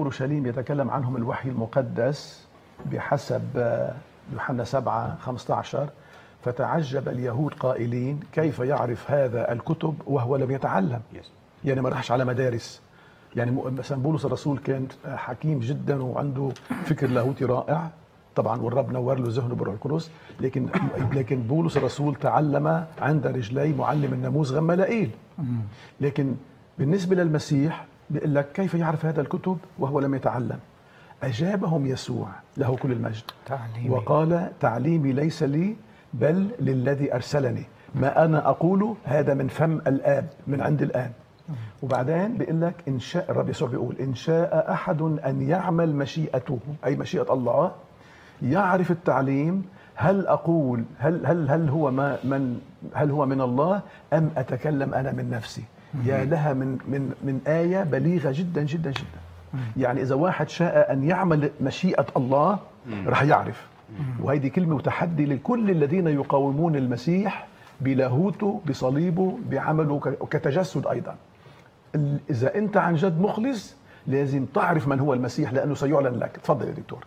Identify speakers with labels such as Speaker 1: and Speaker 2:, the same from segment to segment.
Speaker 1: أورشليم يتكلم عنهم الوحي المقدس بحسب يوحنا 7:15. فتعجب اليهود قائلين كيف يعرف هذا الكتب وهو لم يتعلم؟ يعني ما راحش على مدارس. يعني مثلا بولس الرسول كان حكيم جدا وعنده فكر لاهوتي رائع طبعا، والرب نور له ذهنه بالروح القدس، لكن بولس الرسول تعلم عند رجلي معلم الناموس غمالائيل. لكن بالنسبه للمسيح بيقول لك كيف يعرف هذا الكتب وهو لم يتعلم؟ أجابهم يسوع له كل المجد وقال تعليمي ليس لي بل للذي أرسلني، ما أنا أقوله هذا من فم الآب، من عند الآب. وبعدين بيقول لك إن شاء الرب يسوع بيقول إن شاء أحد أن يعمل مشيئته، أي مشيئة الله، يعرف التعليم هل أقول هل هو من الله أم أتكلم أنا من نفسي. يا لها من آية بليغة جدا جدا جدا. يعني إذا واحد شاء أن يعمل مشيئة الله رح يعرف. وهذه كلمة وتحدي لكل الذين يقاومون المسيح بلاهوته بصليبه بعمله كتجسد أيضا. إذا أنت عن جد مخلص لازم تعرف من هو المسيح لأنه سيعلن لك. تفضل يا دكتور.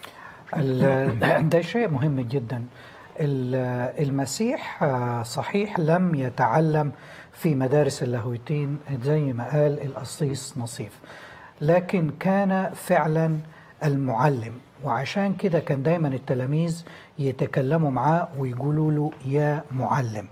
Speaker 2: ده شيء مهم جدا. المسيح صحيح لم يتعلم في مدارس اللاهوتين زي ما قال القسيس نصيف، لكن كان فعلا المعلم، وعشان كده كان دايما التلاميذ يتكلموا معاه ويقولوا له يا معلم.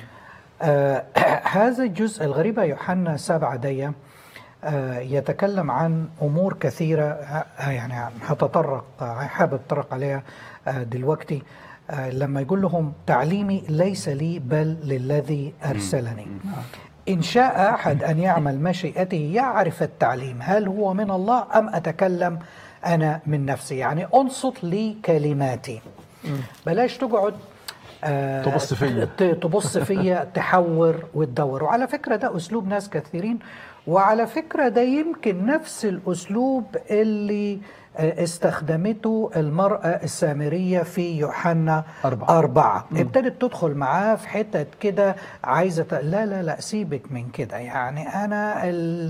Speaker 2: هذا الجزء الغريبة يوحنا 7 دي يتكلم عن أمور كثيرة، يعني حابب أتطرق عليها دلوقتي. لما يقول لهم تعليمي ليس لي بل للذي أرسلني. إن شاء أحد أن يعمل مشيئته يعرف التعليم هل هو من الله أم أتكلم أنا من نفسي. يعني أنصت لي كلماتي، بلاش تقعد تبص فيا تحور وتدور. وعلى فكرة ده أسلوب ناس كثيرين، وعلى فكرة ده يمكن نفس الأسلوب اللي استخدمته المرأة السامرية في يوحنا 4. ابتدت تدخل معاه في حتة كده عايزة لا سيبك من كده، يعني أنا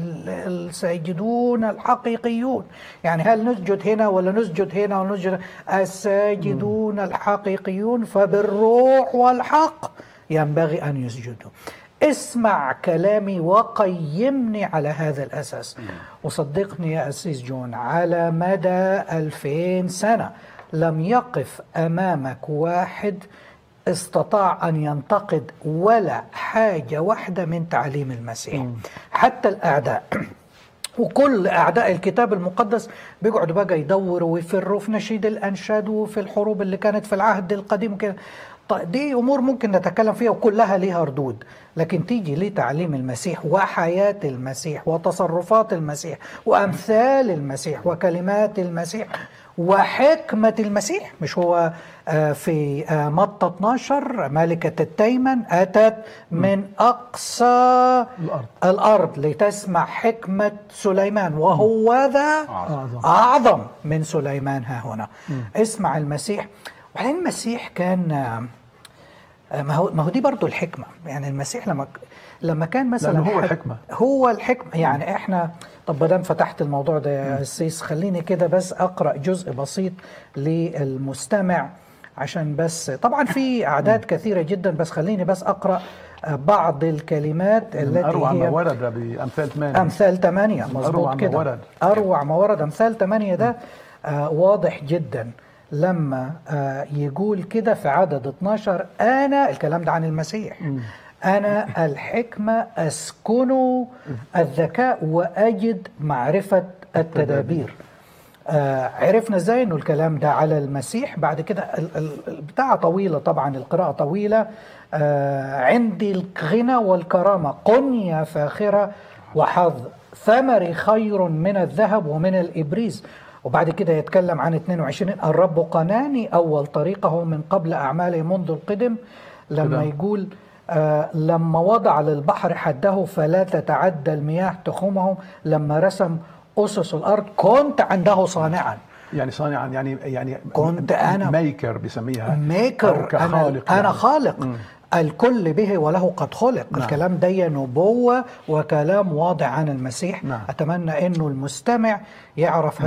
Speaker 2: الساجدون الحقيقيون، يعني هل نسجد هنا ولا نسجد هنا ولا نسجد؟ الساجدون الحقيقيون فبالروح والحق ينبغي أن يسجدوا. اسمع كلامي وقيمني على هذا الأساس. وصدقني يا أسيس جون، على مدى 2000 سنة لم يقف أمامك واحد استطاع أن ينتقد ولا حاجة واحدة من تعليم المسيح. حتى الأعداء وكل أعداء الكتاب المقدس بيقعدوا بقى يدوروا ويفروا في نشيد الأنشاد وفي الحروب اللي كانت في العهد القديم وكده. دي أمور ممكن نتكلم فيها وكلها ليها ردود، لكن تيجي لتعليم المسيح وحياة المسيح وتصرفات المسيح وأمثال المسيح وكلمات المسيح وحكمة المسيح. مش هو في متى 12 ملكة التيمن أتت من أقصى الأرض لتسمع حكمة سليمان وهو ذا أعظم من سليمان ها هنا. اسمع المسيح. وبعدين المسيح كان ما هو دي برضو الحكمة. يعني المسيح لما كان مثلا هو الحكمة يعني احنا. طب بدل فتحت الموضوع ده يا سيس، خليني كده بس أقرأ جزء بسيط للمستمع، عشان بس طبعا في أعداد كثيرة جدا، بس خليني بس أقرأ بعض الكلمات التي
Speaker 1: أروع
Speaker 2: هي
Speaker 1: ما ورد بأمثال 8.
Speaker 2: أمثال 8 مظبوط كده. أروع ما ورد أمثال 8 ده واضح جدا. لما يقول كده في عدد 12 أنا، الكلام ده عن المسيح، أنا الحكمة أسكن الذكاء وأجد معرفة التدابير. عرفنا ازاي انه الكلام ده على المسيح. بعد كده البتاعة طويلة طبعا، القراءة طويلة. عندي الغنى والكرامة، قنية فاخرة وحظ، ثمري خير من الذهب ومن الإبريز. وبعد كده يتكلم عن 22 الرب قناني أول طريقه من قبل أعماله منذ القدم. لما يقول لما وضع للبحر حده فلا تتعدى المياه تخومهم، لما رسم أسس الأرض كنت عنده صانعا.
Speaker 1: يعني صانعا يعني
Speaker 2: كنت أنا
Speaker 1: ميكر بيسميها،
Speaker 2: ميكر، أنا خالق. الكل به وله قد خلق.
Speaker 1: نعم.
Speaker 2: الكلام ده نبوة وكلام واضح عن المسيح.
Speaker 1: نعم.
Speaker 2: أتمنى أنه المستمع يعرف